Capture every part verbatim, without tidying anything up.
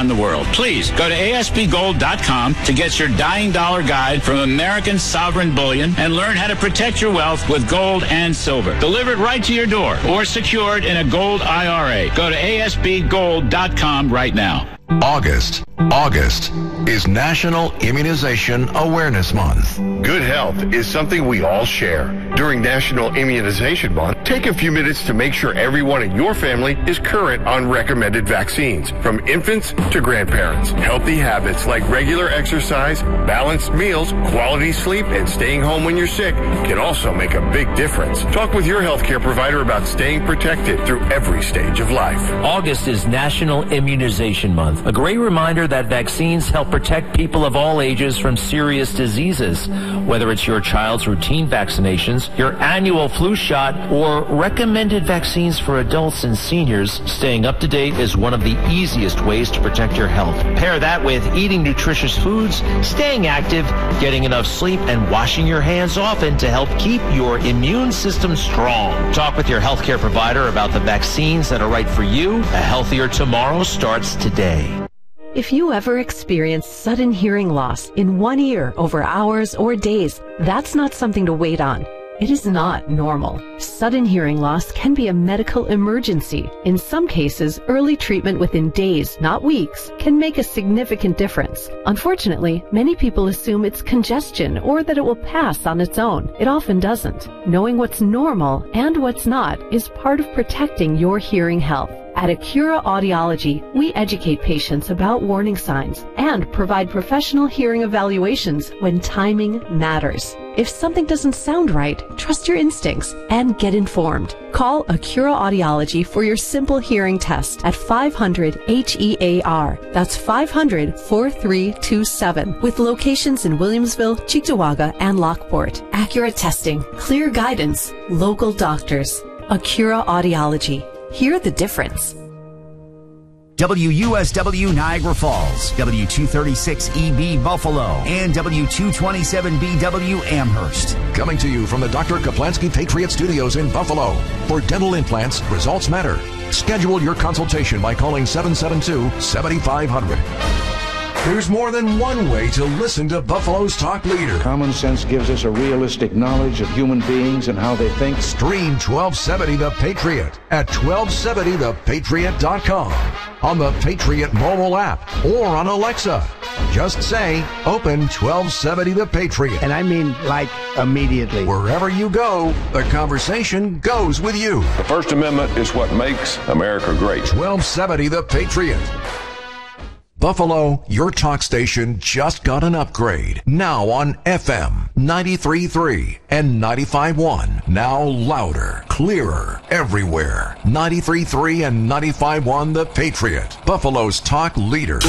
the world. Please go to A S B gold dot com to get your dying dollar guide from American Sovereign Bullion and learn how to protect your wealth with gold and silver. Delivered right to your door or secured in a gold I R A. Go to A S B gold dot com right now. August. August is National Immunization Awareness Month. Good health is something we all share. During National Immunization Month, take a few minutes to make sure everyone in your family is current on recommended vaccines, from infants to grandparents. Healthy habits like regular exercise, balanced meals, quality sleep, and staying home when you're sick can also make a big difference. Talk with your healthcare provider about staying protected through every stage of life. August is National Immunization Month, a great reminder that vaccines help protect people of all ages from serious diseases. Whether it's your child's routine vaccinations, your annual flu shot, or recommended vaccines for adults and seniors, staying up to date is one of the easiest ways to protect your health. Pair that with eating nutritious foods, staying active, getting enough sleep, and washing your hands often to help keep your immune system strong. Talk with your healthcare provider about the vaccines that are right for you. A healthier tomorrow starts today. If you ever experience sudden hearing loss in one ear over hours or days, that's not something to wait on. It is not normal. Sudden hearing loss can be a medical emergency. In some cases, early treatment within days, not weeks, can make a significant difference. Unfortunately, many people assume it's congestion or that it will pass on its own. It often doesn't. Knowing what's normal and what's not is part of protecting your hearing health. At Acura Audiology, we educate patients about warning signs and provide professional hearing evaluations when timing matters. If something doesn't sound right, trust your instincts and get informed. Call Acura Audiology for your simple hearing test at five hundred H E A R. That's five hundred, four three two seven. With locations in Williamsville, Cheektowaga, and Lockport. Accurate testing, clear guidance, local doctors. Acura Audiology. Hear the difference. W U S W Niagara Falls, W two thirty-six E B Buffalo, and W two twenty-seven B W Amherst. Coming to you from the Doctor Kaplansky Patriot Studios in Buffalo. For dental implants, results matter. Schedule your consultation by calling seven seven two, seven five zero zero. There's more than one way to listen to Buffalo's talk leader. Common sense gives us a realistic knowledge of human beings and how they think. Stream twelve seventy The Patriot at twelve seventy the patriot dot com, on the Patriot mobile app, or on Alexa. Just say, open twelve seventy The Patriot. And I mean, like, immediately. Wherever you go, the conversation goes with you. The First Amendment is what makes America great. twelve seventy The Patriot. Buffalo, your talk station just got an upgrade. Now on F M ninety-three point three and ninety-five point one. Now louder, clearer, everywhere. ninety-three point three and ninety-five point one The Patriot, Buffalo's talk leader.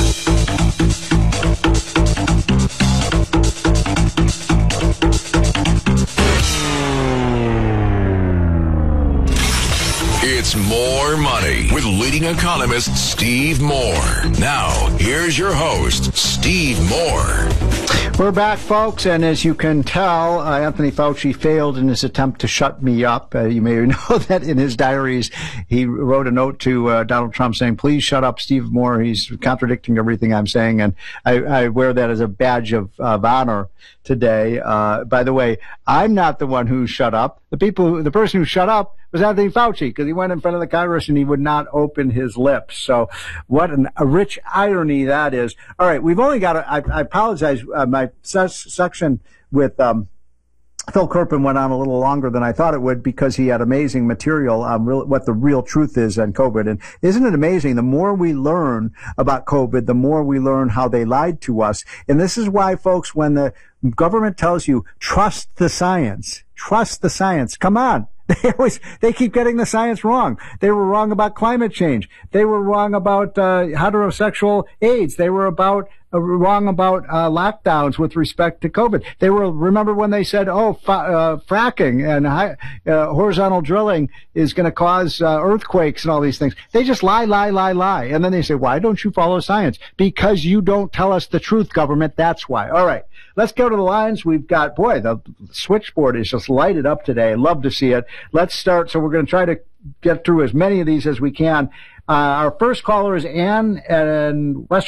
It's More Money with leading economist Steve Moore. Now, here's your host, Steve Moore. We're back, folks, and as you can tell, uh, Anthony Fauci failed in his attempt to shut me up. Uh, you may know that in his diaries, he wrote a note to uh, Donald Trump saying, please shut up, Steve Moore. He's contradicting everything I'm saying, and I, I wear that as a badge of, of honor today. Uh, by the way, I'm not the one who shut up. The people, the person who shut up was Anthony Fauci, because he went in front of the Congress and he would not open his lips. So what an, a rich irony that is. All right, we've only got, a, I, I apologize, uh, my ses- section with um, Phil Kerpen went on a little longer than I thought it would, because he had amazing material on real, what the real truth is on COVID. And isn't it amazing? The more we learn about COVID, the more we learn how they lied to us. And this is why, folks, when the government tells you, trust the science, trust the science, come on. They always, they keep getting the science wrong. They were wrong about climate change. They were wrong about uh, heterosexual AIDS. They were about uh, wrong about uh, lockdowns with respect to COVID. They were, remember when they said, oh, fa- uh, fracking and high, uh, horizontal drilling is going to cause uh, earthquakes and all these things. They just lie, lie, lie, lie. And then they say, why don't you follow science? Because you don't tell us the truth, government. That's why. All right. Let's go to the lines. We've got, boy, the switchboard is just lighted up today. Love to see it. Let's start. So we're going to try to get through as many of these as we can. Uh, our first caller is Ann in West